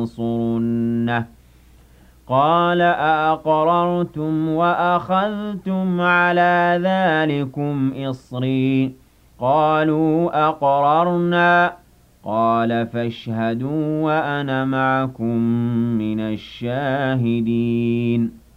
لَنَنصُرُنَّهُ قَالَ أَأَقْرَرْتُمْ وَأَخَذْتُمْ عَلَىٰ ذَٰلِكُمْ إِصْرِي قَالُوا أَقْرَرْنَا قَالَ فَاشْهَدُوا وَأَنَا مَعَكُم مِّنَ الشَّاهِدِينَ